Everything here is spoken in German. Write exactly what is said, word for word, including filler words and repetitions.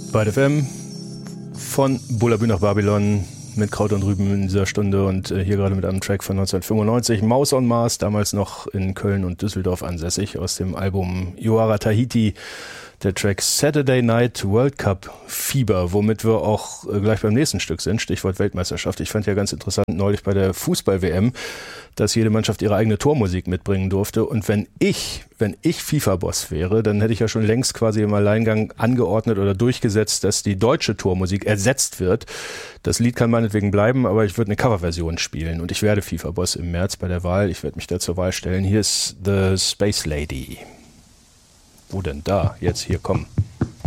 bei F M von Bullabü nach Babylon mit Kraut und Rüben in dieser Stunde und äh, hier gerade mit einem Track von neunzehnhundertfünfundneunzig, Maus on Mars, damals noch in Köln und Düsseldorf ansässig, aus dem Album Yoara Tahiti, der Track Saturday Night World Cup Fieber, womit wir auch äh, gleich beim nächsten Stück sind, Stichwort Weltmeisterschaft. Ich fand ja ganz interessant neulich bei der Fußball-W M, dass jede Mannschaft ihre eigene Tormusik mitbringen durfte. Und wenn ich, wenn ich FIFA-Boss wäre, dann hätte ich ja schon längst quasi im Alleingang angeordnet oder durchgesetzt, dass die deutsche Tormusik ersetzt wird. Das Lied kann meinetwegen bleiben, aber ich würde eine Coverversion spielen. Und ich werde FIFA-Boss im März bei der Wahl. Ich werde mich da zur Wahl stellen. Hier ist The Space Lady. Wo denn da? Jetzt hier, komm.